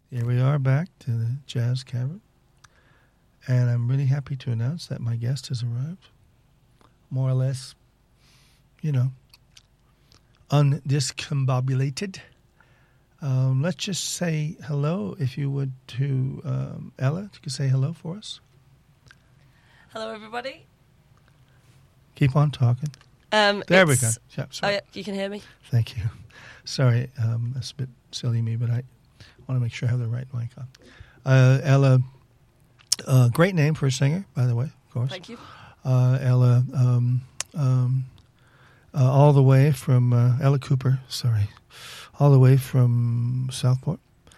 Here we are back to the Jazz Cavern. And I'm really happy to announce that my guest has arrived. More or less, undiscombobulated. Let's just say hello, if you would, to Ella. If you could say hello for us. Hello, everybody. Keep on talking. There we go. Yeah, sorry. Oh, yeah, you can hear me? Thank you. Sorry, that's a bit silly of me, but I want to make sure I have the right mic on. Ella, great name for a singer, by the way, of course. Thank you. Ella, all the way from Ella Cooper, all the way from Southport,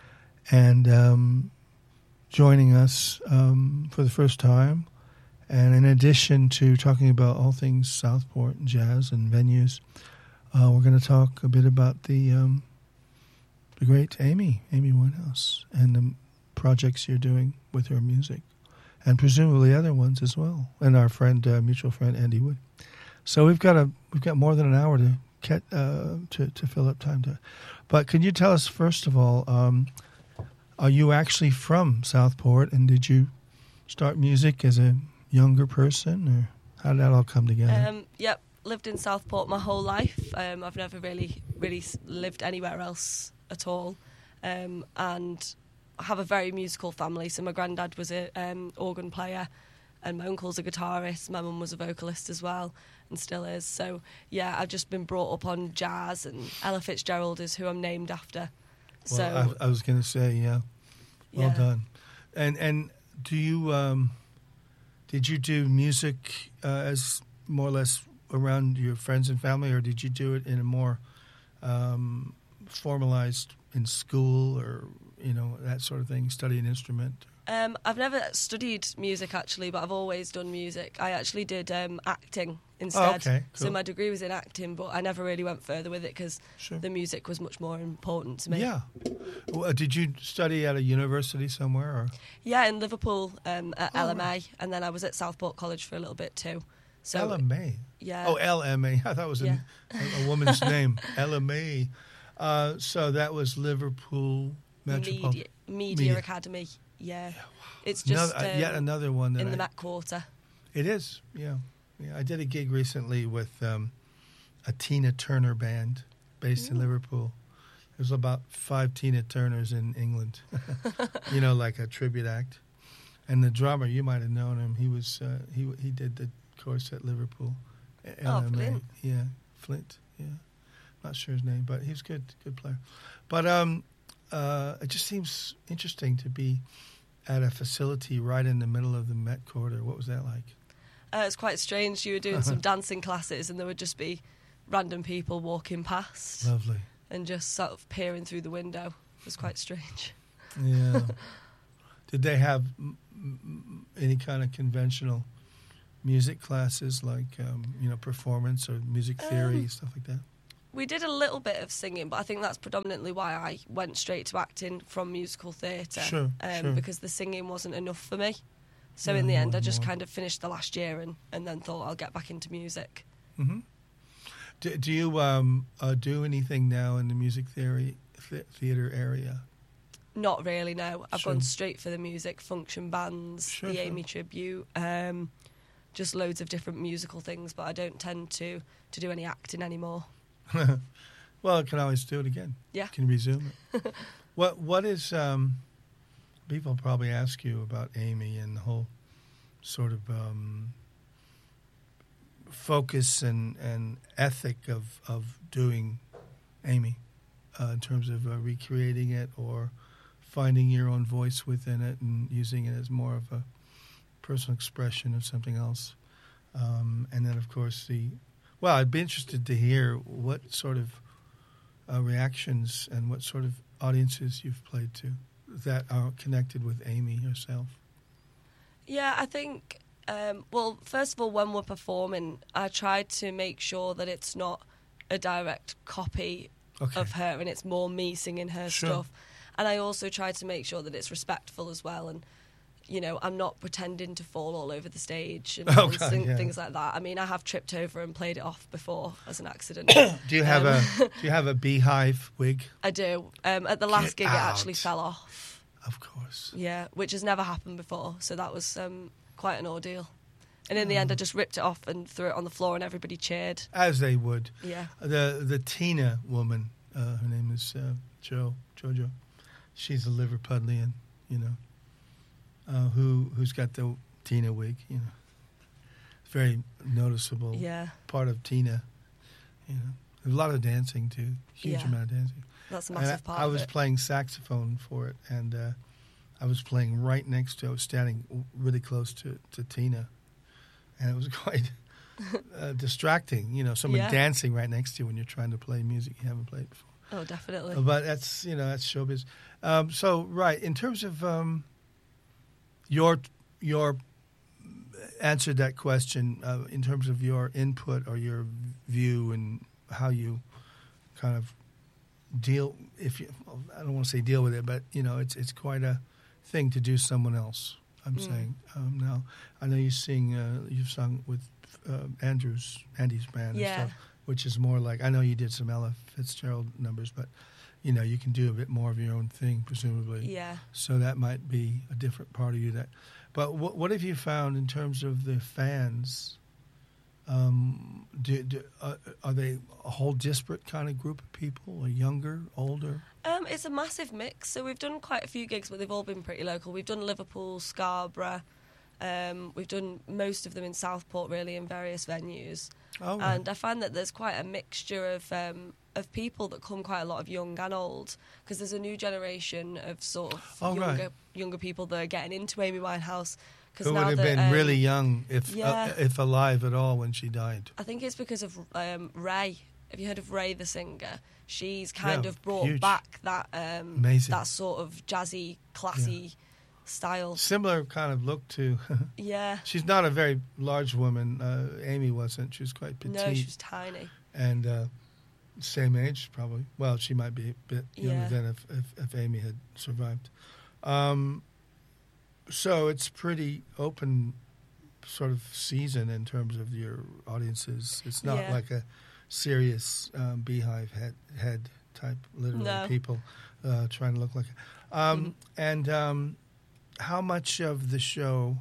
and joining us for the first time. And in addition to talking about all things Southport and jazz and venues, we're going to talk a bit about the great Amy Winehouse, and the projects you're doing with her music, and presumably other ones as well, and our friend, mutual friend Andy Wood. So we've got more than an hour to fill up time to. But can you tell us first of all, are you actually from Southport, and did you start music as a younger person, or how did that all come together? Yep, lived in Southport my whole life. I've never really lived anywhere else at all, and I have a very musical family. So my granddad was an organ player, and my uncle's a guitarist. My mum was a vocalist as well, and still is. So yeah, I've just been brought up on jazz, and Ella Fitzgerald is who I'm named after. Well, so I was going to say, yeah, well done. And do you? Did you do music as more or less around your friends and family, or did you do it in a more formalized in school, or that sort of thing, study an instrument? I've never studied music actually, but I've always done music. I actually did acting instead. Oh, okay, cool. So my degree was in acting, but I never really went further with it because the music was much more important to me. Yeah. Well, did you study at a university somewhere? Or? Yeah, in Liverpool at LMA, right. And then I was at Southport College for a little bit too. So LMA? Yeah. Oh, LMA. I thought it was a woman's name. LMA. So that was Liverpool Metropolitan Media Academy. Yeah. Wow. It's just yet another one in the Met Quarter. It is, yeah. I did a gig recently with a Tina Turner band based in Liverpool. There's about 5 Tina Turners in England, like a tribute act. And the drummer, you might have known him. He was he did the course at Liverpool. Flint. Yeah, Flint. Yeah, not sure his name, but he's good player. But it just seems interesting to be at a facility right in the middle of the Met Quarter. What was that like? It's quite strange. You were doing some dancing classes, and there would just be random people walking past. Lovely. And just sort of peering through the window. It was quite strange. Yeah. Did they have any kind of conventional music classes, like performance or music theory, stuff like that? We did a little bit of singing, but I think that's predominantly why I went straight to acting from musical theatre. Sure. Because the singing wasn't enough for me. So in the end, I just kind of finished the last year and then thought I'll get back into music. Mm-hmm. Do you do anything now in the music theatre area? Not really, no. I've gone straight for the music, function bands, the Amy Tribute, just loads of different musical things, but I don't tend to do any acting anymore. Well, I can always do it again. Yeah. Can resume it. What is... people probably ask you about Amy and the whole sort of focus and ethic of doing Amy in terms of recreating it or finding your own voice within it and using it as more of a personal expression of something else. And then, of course, I'd be interested to hear what sort of reactions and what sort of audiences you've played to that are connected with Amy herself. Yeah, I think, first of all, when we're performing, I try to make sure that it's not a direct copy of her and it's more me singing her stuff. And I also try to make sure that it's respectful as well. And, I'm not pretending to fall all over the stage and things like that. I mean, I have tripped over and played it off before as an accident. Do you have a beehive wig? I do. At the last gig, it actually fell off. Of course. Yeah, which has never happened before. So that was quite an ordeal. And in the end, I just ripped it off and threw it on the floor, and everybody cheered. As they would. Yeah. The Tina woman, her name is Jojo. She's a Liverpudlian, who's got the Tina wig, Very noticeable part of Tina, A lot of dancing, too. Huge amount of dancing. That's a massive part of it. I was playing saxophone for it, and I was playing right next to, I was standing really close to Tina, and it was quite distracting, someone dancing right next to you when you're trying to play music you haven't played before. Oh, definitely. But that's, that's showbiz. So, right, in terms of your answered that question, in terms of your input or your view and how you kind of deal, I don't want to say deal with it, but, it's quite a thing to do someone else, I'm saying. Now, I know you've sung with Andy's band and stuff, which is more like, I know you did some Ella Fitzgerald numbers, but, you can do a bit more of your own thing, presumably. Yeah. So that might be a different part of you. But what have you found in terms of the fans? Are they a whole disparate kind of group of people, or younger, older? It's a massive mix. So we've done quite a few gigs, but they've all been pretty local. We've done Liverpool, Scarborough. We've done most of them in Southport, really, in various venues. Oh, right. And I find that there's quite a mixture of people that come, quite a lot of young and old, because there's a new generation of sort of younger people that are getting into Amy Winehouse. Who would have been really young, if alive at all, when she died. I think it's because of Ray. Have you heard of Ray the singer? She's kind of brought back that that sort of jazzy, classy style. Similar kind of look to. Yeah. She's not a very large woman. Amy wasn't. She was quite petite. No, she was tiny. And same age, probably. Well, she might be a bit younger than if Amy had survived. So it's pretty open sort of season in terms of your audiences. It's not like a serious beehive head type, literally people trying to look like it. And how much of the show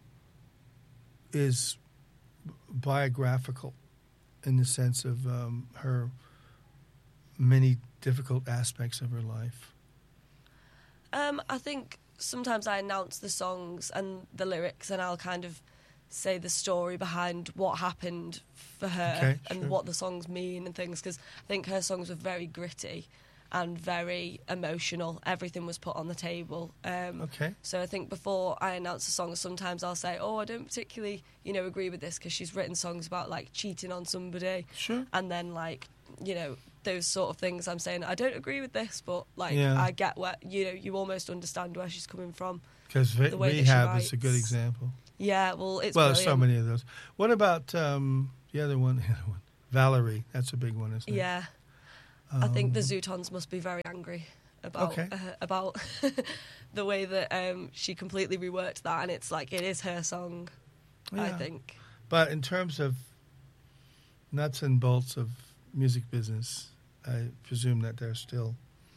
is biographical in the sense of her many difficult aspects of her life? I think sometimes I announce the songs and the lyrics, and I'll kind of say the story behind what happened for her and what the songs mean and things, because I think her songs were very gritty and very emotional. Everything was put on the table. So I think before I announce a song, sometimes I'll say, I don't particularly, agree with this, because she's written songs about, like, cheating on somebody. Sure. And then, like, those sort of things. I'm saying, I don't agree with this, but, like, I get where, you almost understand where she's coming from. Because Rehab is a good example. Yeah, well, it's brilliant. There's so many of those. What about the other one? Valerie, that's a big one, isn't it? Yeah. I think the Zootons must be very angry about the way that she completely reworked that, and it's like, it is her song, I think. But in terms of nuts and bolts of music business, I presume that they're still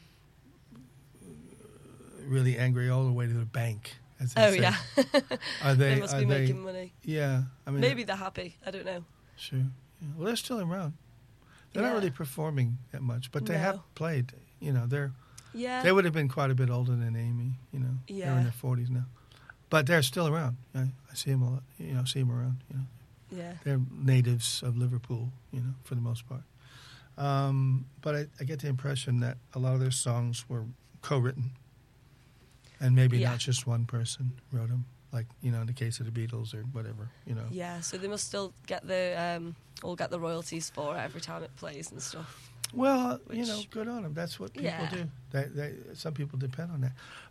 really angry all the way to the bank, as they say. Yeah. They must be making money. Yeah. I mean, maybe they're happy. I don't know. Sure. Yeah. Well, they're still around. They're not really performing that much, but they have played. They would have been quite a bit older than Amy. They're in their 40s now, but they're still around. I see them a lot. See them around. Yeah. They're natives of Liverpool. For the most part. But I get the impression that a lot of their songs were co-written, and maybe not just one person wrote them. Like, in the case of the Beatles or whatever, Yeah, so they must still get the royalties for it every time it plays and stuff. Well, good on them. That's what people do. Some people depend on that.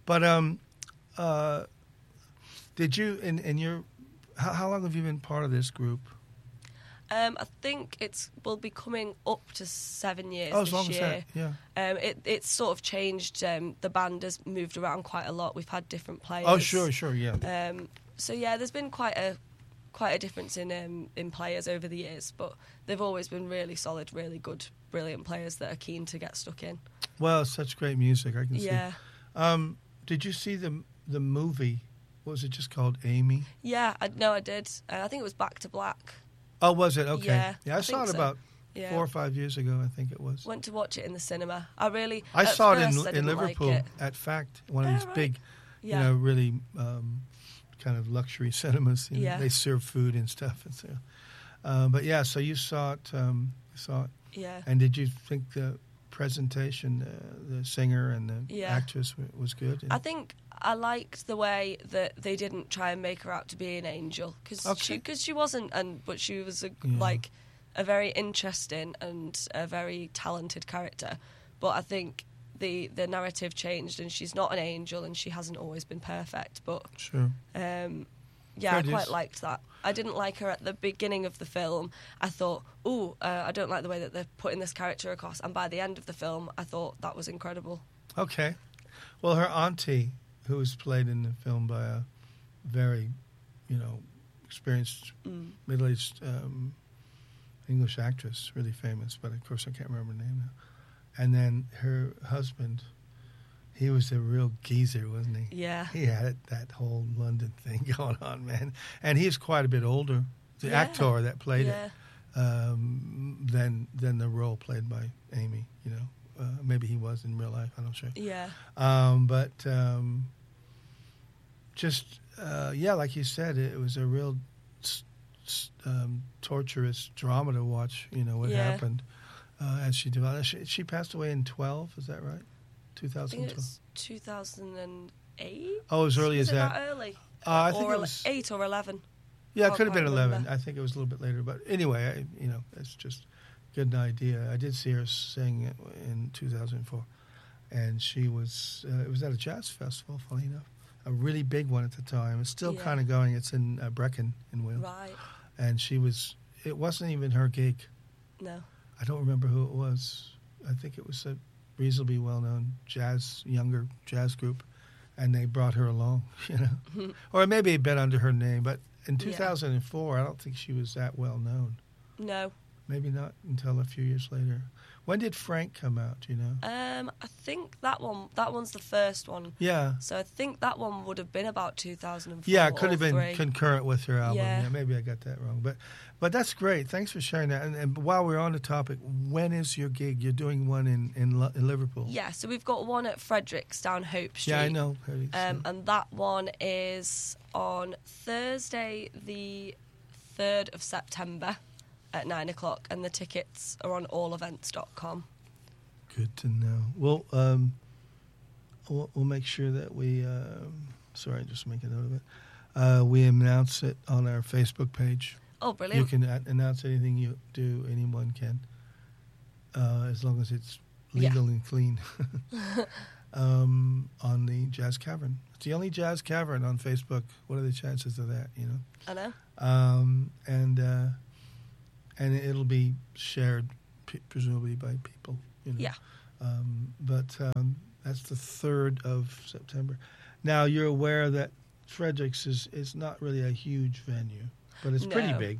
But did you, in your, how long have you been part of this group? I think will be coming up to 7 years as long this year. As that, it's sort of changed. The band has moved around quite a lot. We've had different players. Oh, sure, yeah. So yeah, there's been quite a difference in players over the years, but they've always been really solid, really good, brilliant players that are keen to get stuck in. Well, it's such great music, I can see. Yeah. Did you see the movie? What was it just called? Amy? Yeah, I did. I think it was Back to Black. Oh, was it? Okay. Yeah, I saw it so. about Yeah. 4 or 5 years ago, I think it was. Went to watch it in the cinema. I saw it I in didn't Liverpool like it. at Fact, one of these right. big, Yeah. really kind of luxury cinemas. Yeah. They serve food and stuff. And so, but yeah, so you saw it. Yeah. And did you think the presentation, the singer and the actress was good? I think I liked the way that they didn't try and make her out to be an angel because she wasn't, but she was like a very interesting and a very talented character. But I think the narrative changed, and she's not an angel, and she hasn't always been perfect. But sure, I quite liked that. I didn't like her at the beginning of the film. I thought, I don't like the way that they're putting this character across. And by the end of the film, I thought that was incredible. Okay. Well, her auntie, who was played in the film by a very, experienced middle-aged English actress, really famous, but of course I can't remember her name now. And then her husband, he was a real geezer, wasn't he? Yeah. He had that whole London thing going on, man. And he's quite a bit older, the actor that played it, than the role played by Amy, maybe he was in real life, I'm not sure. Yeah. Like you said, it was a real torturous drama to watch, what happened as she developed. She passed away in 12, is that right? 2012? I think it's 2008. Oh, as early as that? that early? I think it was 8 or 11. Yeah, it could have been 11. I think it was a little bit later. But anyway, it's just good an idea. I did see her sing in 2004. And she was, it was at a jazz festival, funny enough. A really big one at the time. It's still kind of going. It's in Brecon in Wales. Right. And it wasn't even her gig. No. I don't remember who it was. I think it was a reasonably well-known younger jazz group. And they brought her along, Or maybe a bit under her name. But in 2004, I don't think she was that well-known. No. Maybe not until a few years later. When did Frank come out, do you know? I think that one's the first one. Yeah. So I think that one would have been about 2004. Yeah, it could have been 3. concurrent with her album. Yeah. Yeah, maybe I got that wrong. But that's great. Thanks for sharing that. And while we're on the topic, when is your gig? You're doing one in Liverpool. Yeah, so we've got one at Fredericks down Hope Street. Yeah, I know. And that one is on Thursday, the 3rd of September. At 9:00, and the tickets are on allevents.com. Good to know. Well, we'll make sure that we. Sorry, just make a note of it. We announce it on our Facebook page. Oh, brilliant! You can announce anything you do. Anyone can, as long as it's legal and clean. On the Jazz Cavern, it's the only Jazz Cavern on Facebook. What are the chances of that? I know. And it'll be shared, presumably, by people. Yeah. But that's the 3rd of September. Now, you're aware that Fredericks is not really a huge venue, but it's pretty big,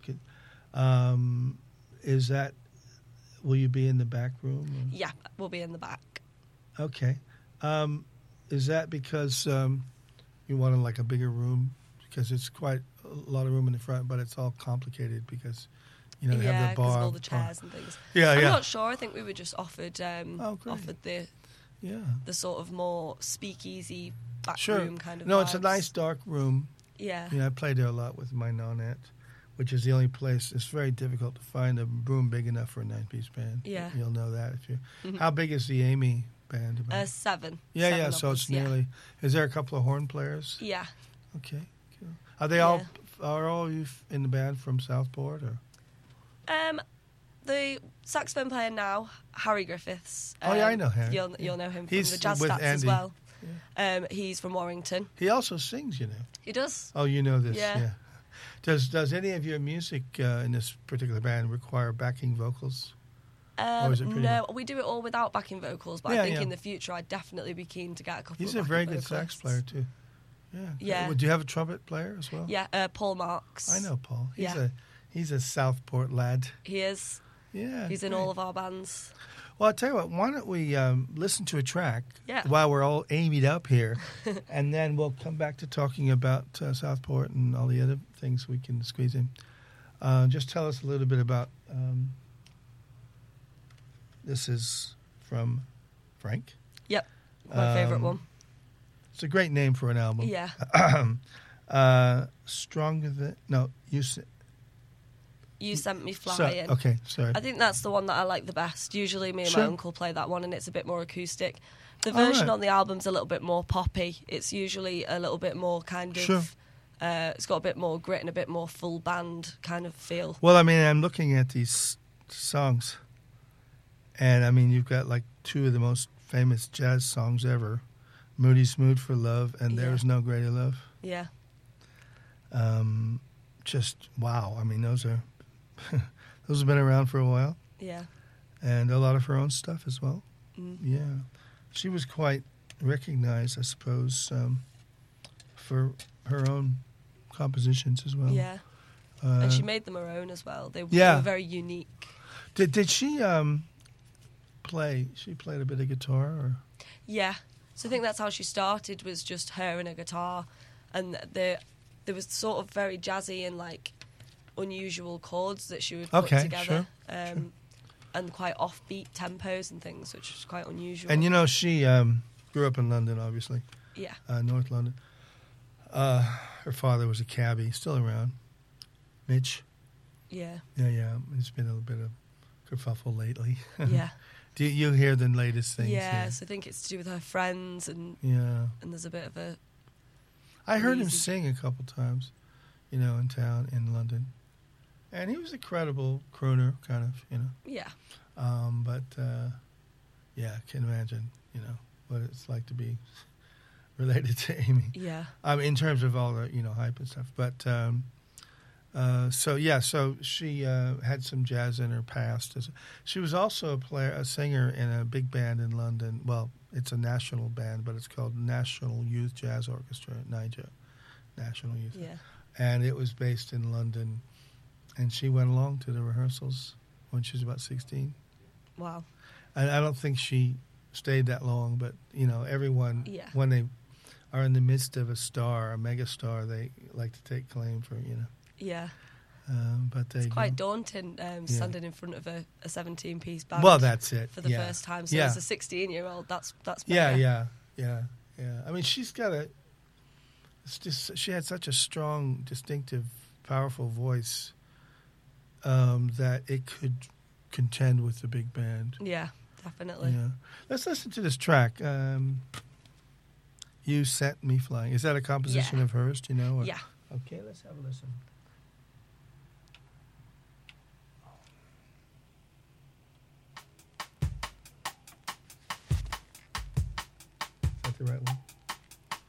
Is that, will you be in the back room? Or? Yeah, we'll be in the back. Okay. Is that because you wanted like a bigger room? Because it's quite a lot of room in the front, but it's all complicated because... they have the bar. Because all the chairs and things. I'm not sure. I think we were just offered the sort of more speakeasy back room kind of No, vibes. it's a nice dark room. Yeah. I play there a lot with my nonette, which is the only place. It's very difficult to find a room big enough for a 9-piece band. Yeah. You'll know that if you. Mm-hmm. How big is the Amy band? 7. Yeah. So it's nearly. Is there a couple of horn players? Yeah. Okay. Cool. Are they all? Are all you in the band from Southport or? The saxophone player now, Harry Griffiths. I know Harry. You'll know him from He's the Jazz with Stats Andy. as well. Yeah. He's from Warrington. He also sings, He does. Oh, you know this. Yeah. Does any of your music in this particular band require backing vocals? Or is it no, we do it all without backing vocals, but I think in the future I'd definitely be keen to get a couple He's of a very vocalists. good sax player, too. Yeah. Yeah. Do you have a trumpet player as well? Yeah, Paul Marks. I know Paul. He's a Southport lad. He is. Yeah. He's in all of our bands. Well, I'll tell you what, why don't we listen to a track Yeah. while we're all amied up here, and then we'll come back to talking about Southport and all the other things we can squeeze in. Just tell us a little bit about, this is from Frank. Yep. My favourite one. It's a great name for an album. Yeah. Stronger than, no, You Sent Me Flying. Okay, sorry. I think that's the one that I like the best. Usually me and Sure. my uncle play that one and it's a bit more acoustic. The All version right. on the album's a little bit more poppy. It's usually a little bit more kind of... Sure. It's got a bit more grit and a bit more full band kind of feel. Well, I mean, I'm looking at these songs, and I mean, you've got like two of the most famous jazz songs ever, Moody's Mood for Love and Yeah. There's No Greater Love. Yeah. Just, wow. I mean, those are, those have been around for a while, Yeah. and a lot of her own stuff as well. Mm. Yeah. She was quite recognized, I suppose, for her own compositions as well. Yeah. And she made them her own as well. They Yeah. were very unique. Did she play? She played a bit of guitar, or? Yeah. So I think that's how she started, was just her and a guitar. And there was sort of very jazzy and like unusual chords that she would put together. Sure. And quite offbeat tempos and things, which was quite unusual. And you know, she grew up in London, obviously. Yeah. North London. Her father was a cabbie, still around. Mitch. Yeah. Yeah. There's been a little bit of kerfuffle lately. Yeah. Do you hear the latest things? Yes, I think it's to do with her friends and there's a bit of a... I heard him Easy. sing a couple times, in town in London. And he was a credible crooner, kind of, Yeah. But, I can imagine, what it's like to be related to Amy. Yeah. I mean, in terms of all the, hype and stuff. But, so she had some jazz in her past. She was also a singer in a big band in London. Well, it's a national band, but it's called National Youth Jazz Orchestra, NYJA, National Youth. Yeah. And it was based in London. And she went along to the rehearsals when she was about 16. Wow. And I don't think she stayed that long, but, everyone, Yeah. when they are in the midst of a mega star, they like to take claim for, Yeah. But they It's quite daunting standing in front of a 17-piece band. Well, that's it. For the first time. So as a 16-year-old, that's better. Yeah. I mean, she's got she had such a strong, distinctive, powerful voice that it could contend with the big band. Yeah, definitely. Yeah. Let's listen to this track. You Sent Me Flying. Is that a composition of hers? Do you know? Or? Yeah. Okay, let's have a listen. Is that the right one?